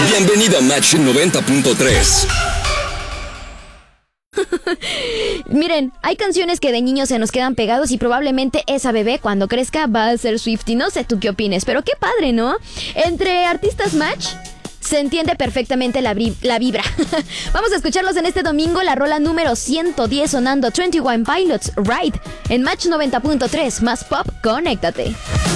Bienvenido a Match 90.3. Miren, hay canciones que de niños se nos quedan pegados y probablemente esa bebé cuando crezca va a ser Swiftie. No sé tú qué opines, pero qué padre, ¿no? Entre artistas Match se entiende perfectamente la vibra. Vamos a escucharlos en este domingo, la rola número 110 sonando 21 Pilots Ride en Match 90.3, más pop, conéctate.